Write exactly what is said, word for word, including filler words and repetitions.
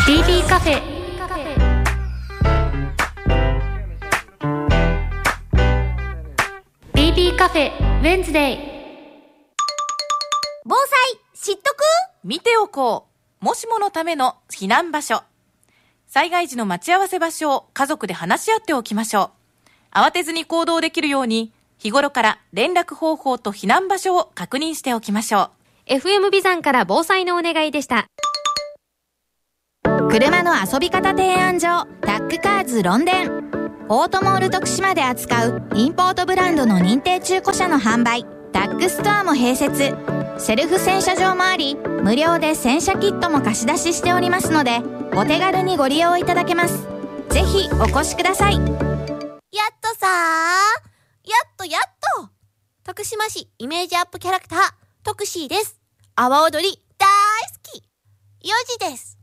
ビービー カフェ。ビービー カフェウェンズデイ。 防災知っとく？ 見ておこう。もしものための避難場所。災害時の待ち合わせ場所を家族で話し合っておきましょう。慌てずに行動できるように、日頃から連絡方法と避難場所を確認しておきましょう。 エフエム ビザンから防災のお願いでした。 車の遊び方提案所、タックカーズロンデン。オートモール徳島で扱うインポートブランドの認定中古車の販売、タックストアも併設。セルフ洗車場もあり、無料で洗車キットも貸し出ししておりますので、お手軽にご利用いただけます。ぜひお越しください。 やっとさー、やっとやっと徳島市イメージアップキャラクター、トクシーです。阿波踊り大好き、よじです。